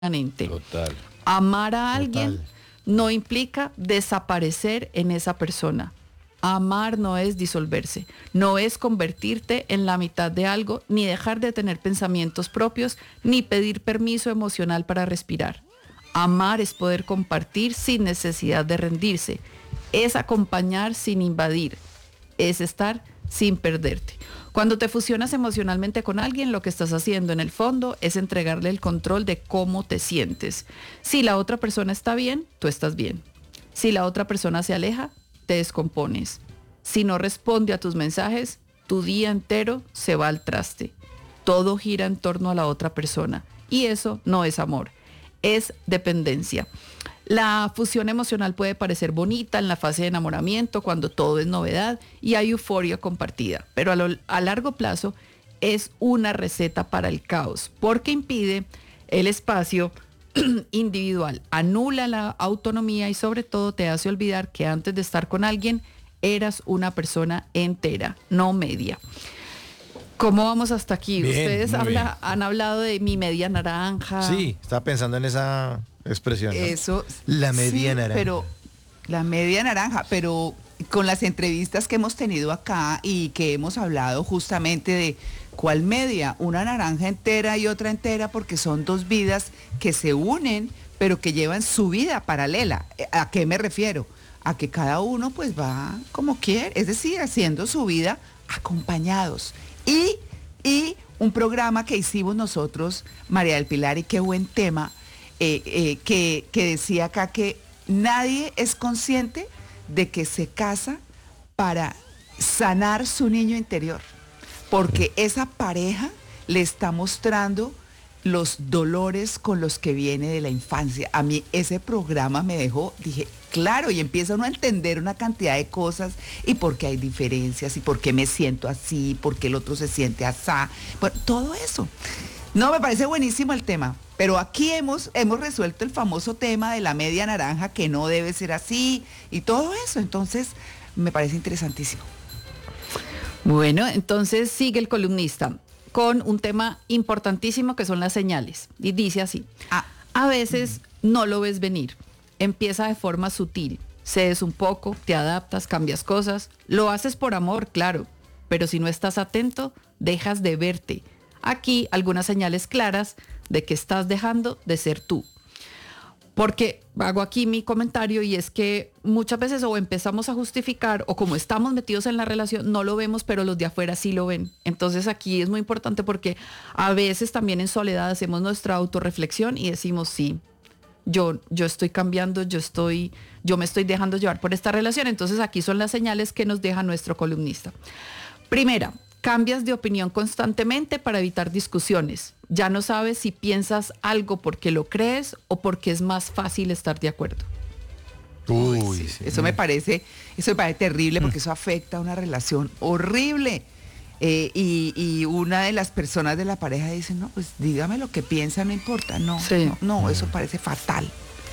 permanente. Total. Amar a alguien Total. no implica desaparecer en esa persona. Amar no es disolverse, no es convertirte en la mitad de algo, ni dejar de tener pensamientos propios, ni pedir permiso emocional para respirar. Amar es poder compartir sin necesidad de rendirse, es acompañar sin invadir, es estar sin perderte. Cuando te fusionas emocionalmente con alguien, lo que estás haciendo en el fondo es entregarle el control de cómo te sientes. Si la otra persona está bien, tú estás bien. Si la otra persona se aleja, te descompones. Si no responde a tus mensajes, tu día entero se va al traste. Todo gira en torno a la otra persona. Y eso no es amor, es dependencia. La fusión emocional puede parecer bonita en la fase de enamoramiento, cuando todo es novedad y hay euforia compartida, pero a largo plazo es una receta para el caos, porque impide el espacio individual, anula la autonomía y sobre todo te hace olvidar que antes de estar con alguien eras una persona entera, no media. ¿Cómo vamos hasta aquí? Bien, Ustedes muy bien. han hablado de mi media naranja. Sí, estaba pensando en esa expresión, ¿no? Eso. La media sí, naranja. Pero la media naranja, pero con las entrevistas que hemos tenido acá y que hemos hablado justamente de cuál media, una naranja entera y otra entera, porque son dos vidas que se unen, pero que llevan su vida paralela. ¿A qué me refiero? A que cada uno pues va como quiere, es decir, haciendo su vida acompañados. Y un programa que hicimos nosotros, María del Pilar, y qué buen tema, que decía acá que nadie es consciente de que se casa para sanar su niño interior, porque esa pareja le está mostrando los dolores con los que viene de la infancia. A mí ese programa me dejó, dije, claro, y empieza uno a entender una cantidad de cosas y por qué hay diferencias y por qué me siento así, por qué el otro se siente asá, bueno, todo eso. No, me parece buenísimo el tema, pero aquí hemos resuelto el famoso tema de la media naranja, que no debe ser así y todo eso, entonces me parece interesantísimo. Bueno, entonces sigue el columnista con un tema importantísimo que son las señales. Y dice así, a veces no lo ves venir, empieza de forma sutil, cedes un poco, te adaptas, cambias cosas, lo haces por amor, claro, pero si no estás atento, dejas de verte. Aquí algunas señales claras de que estás dejando de ser tú. Porque hago aquí mi comentario y es que muchas veces o empezamos a justificar o como estamos metidos en la relación no lo vemos, pero los de afuera sí lo ven. Entonces aquí es muy importante porque a veces también en soledad hacemos nuestra autorreflexión y decimos sí, yo estoy cambiando, yo me estoy dejando llevar por esta relación. Entonces aquí son las señales que nos deja nuestro columnista. Primera, cambias de opinión constantemente para evitar discusiones. Ya no sabes si piensas algo porque lo crees o porque es más fácil estar de acuerdo. Uy, Sí, sí. eso me parece terrible porque eso afecta a una relación horrible. Y una de las personas de la pareja dice, no, pues dígame lo que piensa, no importa. No, Sí. no, eso parece fatal.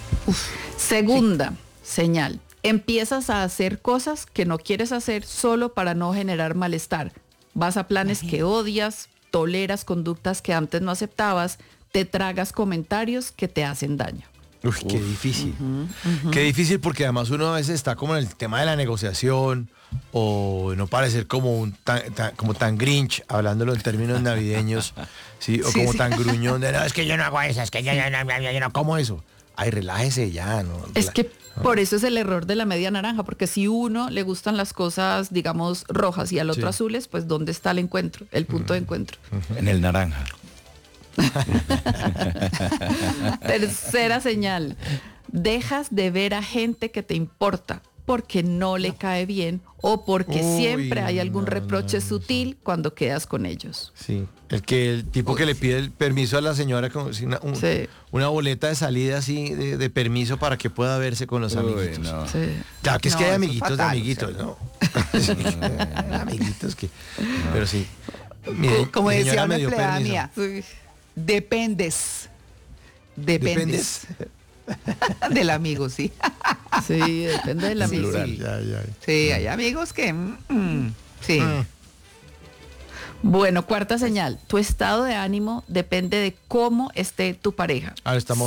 Segunda señal, empiezas a hacer cosas que no quieres hacer solo para no generar malestar. Vas a planes que odias, toleras conductas que antes no aceptabas, te tragas comentarios que te hacen daño. Uy, qué difícil. Qué difícil porque además uno a veces está como en el tema de la negociación o no parecer como como tan grinch, hablándolo en términos navideños, ¿sí? O Sí, como sí. tan gruñón de, no, es que yo no hago eso, es que yo no como eso. Ay, relájese ya, ¿no? Es que por eso es el error de la media naranja, porque si uno le gustan las cosas, digamos, rojas y al otro Sí. azules, pues ¿dónde está el encuentro? El punto de encuentro. En el naranja. Tercera señal, dejas de ver a gente que te importa porque no le cae bien o porque Uy, siempre hay algún no, reproche no, sutil cuando quedas con ellos. Sí, el tipo que le pide el permiso a la señora, como si Sí. una boleta de salida así de permiso para que pueda verse con los Uy, amiguitos. no. Sí. Claro que es No, que hay eso es amiguitos de fatal, amiguitos, o sea. ¿no? Sí, amiguitos que... Pero sí. Mire, Como mi decía señora una me dio empleada permiso. mía, Sí. dependes ¿Dependes? del amigo, sí. Sí, depende de la Sí, misma. Sí, ya. Sí, hay amigos que... sí. Bueno, cuarta señal, tu estado de ánimo depende de cómo esté tu pareja. Ahora estamos